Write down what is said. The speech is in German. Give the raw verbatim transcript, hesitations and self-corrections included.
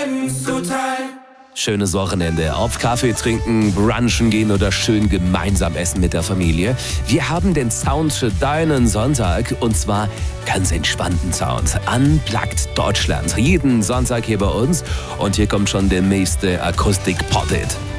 Lebens total. Schönes Wochenende. Ob Kaffee trinken, brunchen gehen oder schön gemeinsam essen mit der Familie. Wir haben den Sound für deinen Sonntag und zwar ganz entspannten Sound. Unplugged Deutschland. Jeden Sonntag hier bei uns. Und hier kommt schon der nächste Akustik-Pot-Hit.